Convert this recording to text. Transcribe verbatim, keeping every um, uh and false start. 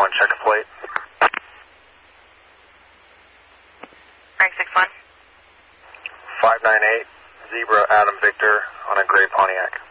one, check a plate. Frank six one. five nine eight, Zebra Adam Victor on a gray Pontiac.